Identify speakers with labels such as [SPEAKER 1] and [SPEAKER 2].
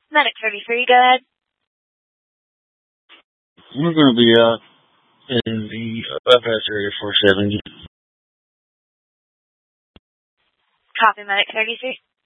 [SPEAKER 1] Medic 33, go ahead.
[SPEAKER 2] We're going to be out in the bypass area 470.
[SPEAKER 1] Copy, Medic 33.